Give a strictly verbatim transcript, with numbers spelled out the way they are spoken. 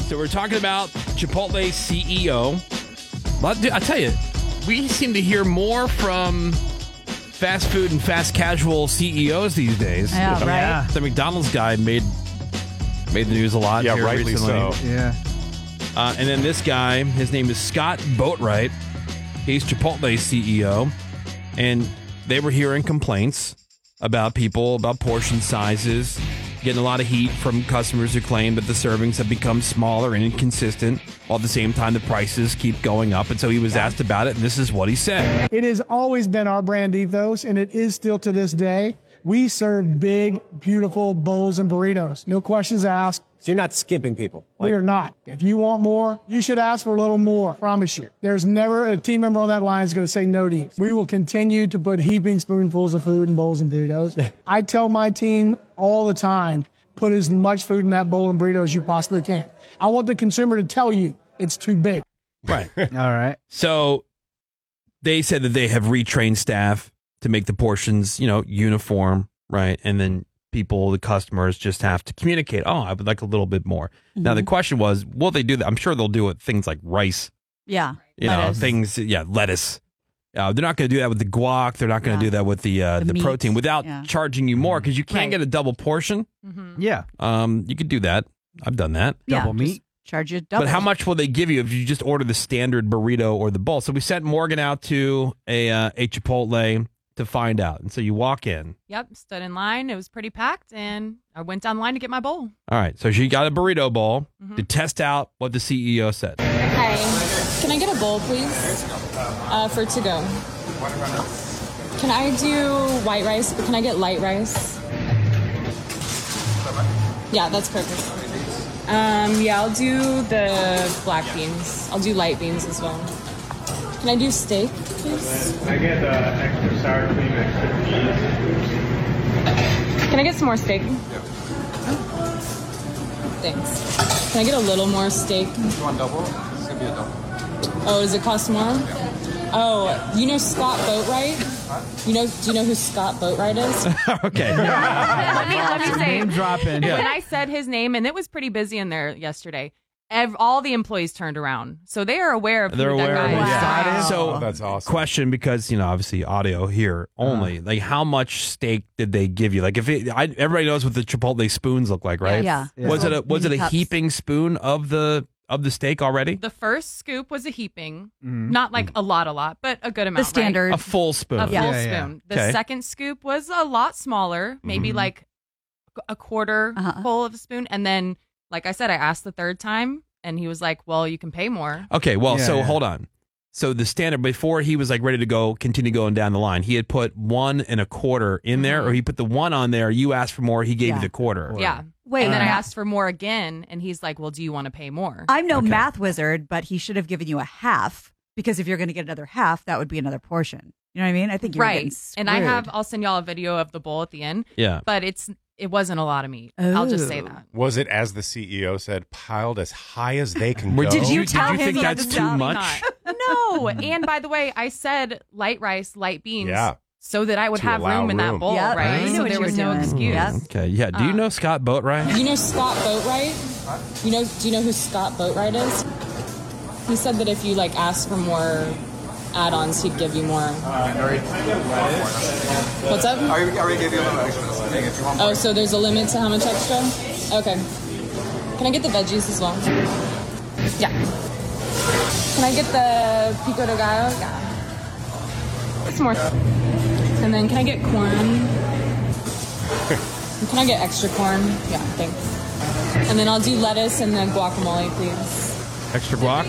So we're talking about Chipotle C E O. I tell you, we seem to hear more from fast food and fast casual C E Os these days. Yeah, right. Yeah. The McDonald's guy made made the news a lot. Yeah, here rightly recently. so. Yeah. Uh, and then this guy, his name is Scott Boatwright. He's Chipotle C E O. And they were hearing complaints about people, about portion sizes, getting a lot of heat from customers who claim that the servings have become smaller and inconsistent, while at the same time the prices keep going up. And so he was asked about it, and this is what he said. It has always been our brand ethos, and it is still to this day. We serve big, beautiful bowls and burritos. No questions asked. So you're not skimping people? We are not. If you want more, you should ask for a little more. I promise you. There's never a team member on that line is going to say no to you. We will continue to put heaping spoonfuls of food in bowls and burritos. I tell my team all the time, put as much food in that bowl and burrito as you possibly can. I want the consumer to tell you it's too big. Right. All right. So they said that they have retrained staff to make the portions, you know, uniform, right? And then people, the customers, just have to communicate, oh, I would like a little bit more. Mm-hmm. Now, the question was, will they do that? I'm sure they'll do it, things like rice. Yeah. You lettuce. know, things, yeah, lettuce. Uh, they're not going to do that with the guac. They're not going to yeah. do that with the uh, the, the protein without yeah. charging you more, because you can't right. get a double portion. Mm-hmm. Yeah. Um, you could do that. I've done that. Yeah. Double meat. Charge you double. But how much will they give you if you just order the standard burrito or the bowl? So we sent Morgan out to a uh, a Chipotle to find out. And so you walk in. Yep, stood in line. It was pretty packed, and I went down the line to get my bowl. All right, so she got a burrito bowl mm-hmm. to test out what the C E O said. Hi, can I get a bowl, please? Uh, for to go. Can I do white rice? Can I get light rice? Yeah, that's perfect. Um, yeah, I'll do the black beans. I'll do light beans as well. Can I do steak, please? Can I get uh, extra sour cream, extra cheese? Can I get some more steak? Yep. Thanks. Can I get a little more steak? You want double? It's going to be a double. Oh, does it cost more? Yeah. Oh, you know Scott Boatwright? What? You know? Do you know who Scott Boatwright is? Okay. let me let me say, name dropping. Yeah. When I said his name, and it was pretty busy in there yesterday, ev- all the employees turned around, so they are aware of They're who aware that of guy who is. Scott is. So Oh, that's awesome. Question, because you know, obviously audio here only. Uh-huh. Like, how much steak did they give you? Like, if it, I, everybody knows what the Chipotle spoons look like, right? Yeah. yeah. Was it a was it a Cups. heaping spoon of the of the steak already? The first scoop was a heaping, Mm. not like a lot, a lot, but a good amount. The standard. right? A full spoon. A full Yeah. Yeah, yeah. spoon. The Okay. second scoop was a lot smaller, maybe Mhm. like a quarter Uh-huh. full of a spoon. And then, like I said, I asked the third time, and he was like, well, you can pay more. Okay, well, Yeah, so yeah. hold on. So the standard, before he was like ready to go, continue going down the line, he had put one and a quarter in there, or he put the one on there. You asked for more, he gave Yeah. you the quarter. Yeah. Wait, and then I now- asked for more again, and he's like, well, do you want to pay more? I'm no Okay. math wizard, but he should have given you a half, because if you're going to get another half, that would be another portion. You know what I mean? I think you're getting right. And I screwed. have, I'll send y'all a video of the bowl at the end, Yeah. but it's it wasn't a lot of meat. I'll just say Oh. that. Was it, as the C E O said, piled as high as they can Were- go? Did you did tell you him think he had that's to too stop? much? No. And by the way, I said light rice, light beans. Yeah. So that I would To have allow room in that room. bowl, Yep. right? You knew So what there you was were no doing. excuse. Yes. Okay, yeah. Do you Uh, know Scott Boatwright? You know Scott Boatwright? You know? Do you know who Scott Boatwright is? He said that if you like ask for more add-ons, he'd give you more. What's up? I already, I already gave you a little extra. Thing if you want more. Oh, so there's a limit to how much extra? Okay. Can I get the veggies as well? Yeah. Can I get the pico de gallo? Yeah. It's more. And then can I get corn? Can I get extra corn? Yeah, thanks. And then I'll do lettuce and then guacamole, please. Extra guac?